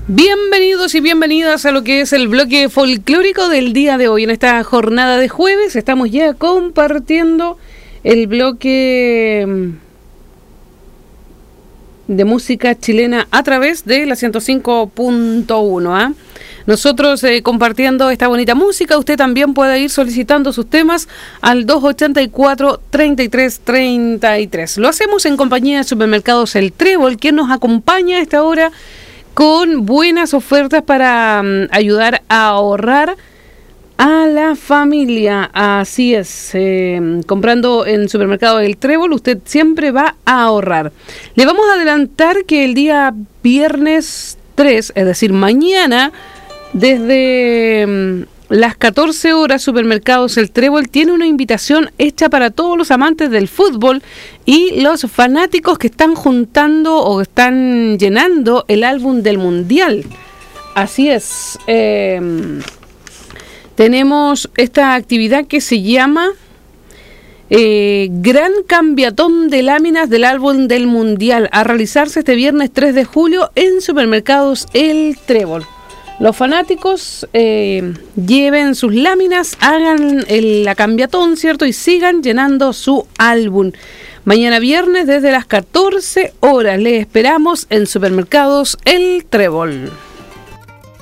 Bienvenidos y bienvenidas a lo que es el bloque folclórico del día de hoy. En esta jornada de jueves estamos ya compartiendo el bloque de música chilena a través de la 105.1. Nosotros compartiendo esta bonita música, usted también puede ir solicitando sus temas al 284-3333. Lo hacemos en compañía de Supermercados El Trébol, quien nos acompaña a esta hora con buenas ofertas para ayudar a ahorrar a la familia. Así es, comprando en Supermercado El Trébol usted siempre va a ahorrar. Le vamos a adelantar que el día viernes 3, es decir, mañana, desde las 14 horas, Supermercados El Trébol tiene una invitación hecha para todos los amantes del fútbol y los fanáticos que están juntando o están llenando el álbum del Mundial. Así es. Tenemos esta actividad que se llama Gran Cambiatón de Láminas del Álbum del Mundial, a realizarse este viernes 3 de julio en Supermercados El Trébol. Los fanáticos lleven sus láminas, hagan la cambiatón, ¿cierto? Y sigan llenando su álbum. Mañana viernes desde las 14 horas. Les esperamos en Supermercados El Trébol.